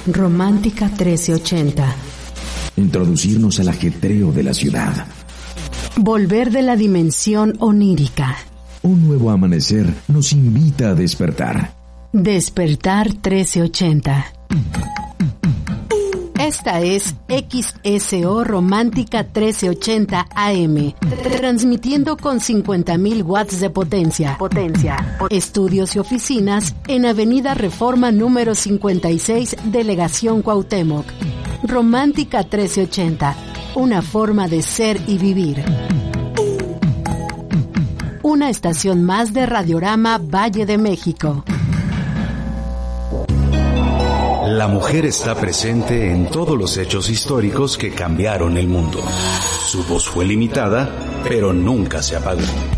Romántica 1380. Introducirnos al ajetreo de la ciudad. Volver de la dimensión onírica. Un nuevo amanecer nos invita a despertar. Despertar 1380. Esta es XSO Romántica 1380 AM, transmitiendo con 50.000 watts de potencia. Estudios y oficinas en Avenida Reforma número 56, Delegación Cuauhtémoc. Romántica 1380, una forma de ser y vivir. Una estación más de Radiorama Valle de México. La mujer está presente en todos los hechos históricos que cambiaron el mundo. Su voz fue limitada, pero nunca se apagó.